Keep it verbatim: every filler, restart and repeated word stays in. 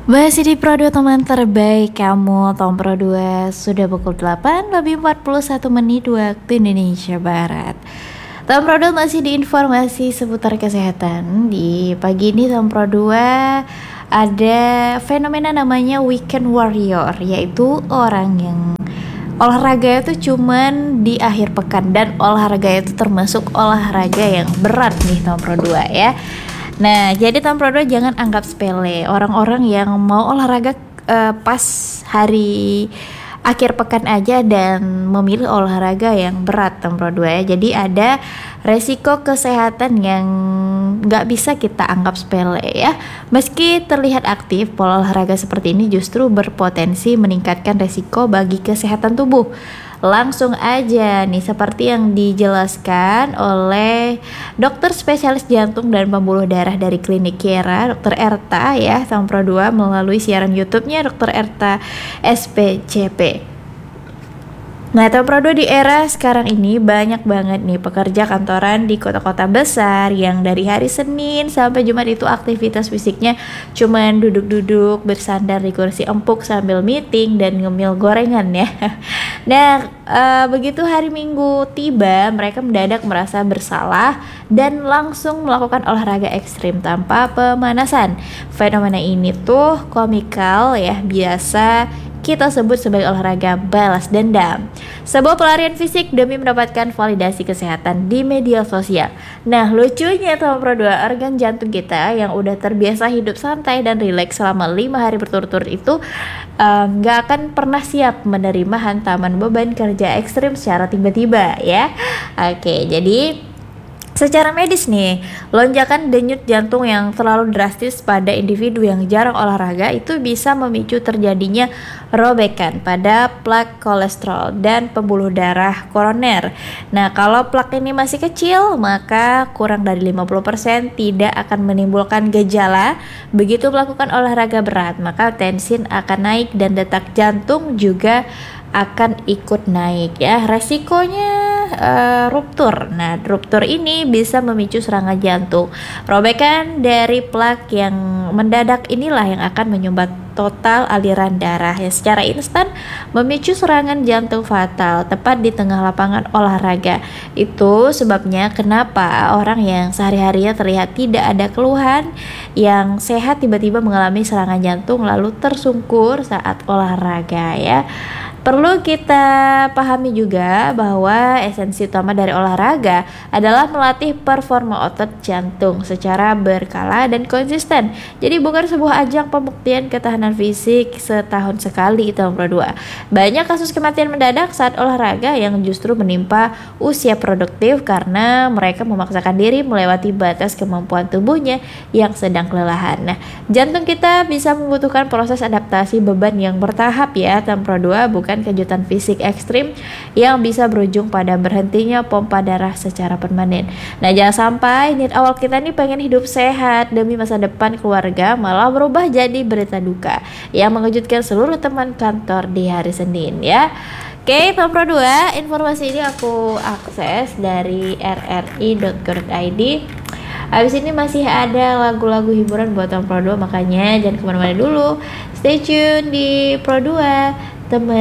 Masih di Pro dua teman terbaik kamu, Tom Pro dua. Sudah pukul delapan lebih empat puluh satu menit waktu Indonesia Barat. Tom Pro dua masih di informasi seputar kesehatan. Di pagi ini Tom Pro dua ada fenomena namanya weekend warrior, yaitu orang yang olahraga itu cuman di akhir pekan, dan olahraga itu termasuk olahraga yang berat nih Tom Pro dua ya. Nah, jadi Tom Pro dua jangan anggap sepele orang-orang yang mau olahraga uh, pas hari akhir pekan aja dan memilih olahraga yang berat Tom Pro dua ya. Jadi ada resiko kesehatan yang nggak bisa kita anggap sepele ya. Meski terlihat aktif, pola olahraga seperti ini justru berpotensi meningkatkan resiko bagi kesehatan tubuh. Langsung aja nih, seperti yang dijelaskan oleh dokter spesialis jantung dan pembuluh darah dari Klinik Kiera, dokter Erta ya, Tom Pro dua melalui siaran YouTube-nya dokter Erta S P C P. Nah, Tom Pro dua di era sekarang ini banyak banget nih pekerja kantoran di kota-kota besar yang dari hari Senin sampai Jumat itu aktivitas fisiknya cuman duduk-duduk bersandar di kursi empuk sambil meeting dan ngemil gorengan ya. Nah, uh, begitu hari Minggu tiba, mereka mendadak merasa bersalah dan langsung melakukan olahraga ekstrim tanpa pemanasan. Fenomena ini tuh komikal ya, biasa kita sebut sebagai olahraga balas dendam. Sebuah pelarian fisik demi mendapatkan validasi kesehatan di media sosial. Nah, lucunya Tom Pro dua, organ jantung kita yang udah terbiasa hidup santai dan rileks selama lima hari berturut-turut itu nggak um, akan pernah siap menerima hantaman beban kerja ekstrim secara tiba-tiba ya. Oke, jadi secara medis nih, lonjakan denyut jantung yang terlalu drastis pada individu yang jarang olahraga itu bisa memicu terjadinya robekan pada plak kolesterol dan pembuluh darah koroner. Nah, kalau plak ini masih kecil, maka kurang dari lima puluh persen tidak akan menimbulkan gejala. Begitu melakukan olahraga berat, maka tensin akan naik dan detak jantung juga akan ikut naik ya. Resikonya uh, ruptur. Nah, ruptur ini bisa memicu serangan jantung. Robekan dari plak yang mendadak inilah yang akan menyumbat total aliran darah yang secara instan memicu serangan jantung fatal tepat di tengah lapangan olahraga. Itu sebabnya kenapa orang yang sehari-harinya terlihat tidak ada keluhan, yang sehat tiba-tiba mengalami serangan jantung lalu tersungkur saat olahraga ya. Perlu kita pahami juga bahwa esensi utama dari olahraga adalah melatih performa otot jantung secara berkala dan konsisten. Jadi bukan sebuah ajang pembuktian ketahanan fisik setahun sekali Tom Pro dua. Banyak kasus kematian mendadak saat olahraga yang justru menimpa usia produktif karena mereka memaksakan diri melewati batas kemampuan tubuhnya yang sedang kelelahan. Nah, jantung kita bisa membutuhkan proses adaptasi beban yang bertahap ya Tom Pro dua, bukan kejutan fisik ekstrim yang bisa berujung pada berhentinya pompa darah secara permanen. Nah, jangan sampai niat awal kita nih pengen hidup sehat demi masa depan keluarga malah berubah jadi berita duka yang mengejutkan seluruh teman kantor di hari Senin ya. Oke, Tom Pro dua, informasi ini aku akses dari r r i dot co dot i d. Habis ini masih ada lagu-lagu hiburan buat Tom Pro dua, makanya jangan kemana-mana dulu. Stay tune di Pro dua, teman.